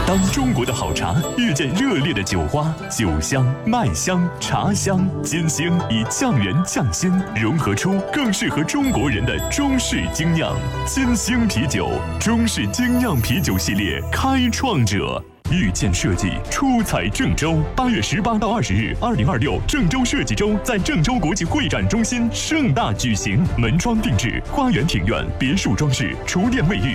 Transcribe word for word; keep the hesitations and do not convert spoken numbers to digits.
当中国的好茶遇见热烈的酒花，酒香、麦香、茶香，金星以匠人匠心融合出更适合中国人的中式精酿。金星啤酒，中式精酿啤酒系列开创者。遇见设计出彩郑州，八月十八到二十日，二零二六郑州设计周在郑州国际会展中心盛大举行，门窗定制、花园庭院、别墅装饰、厨电卫浴、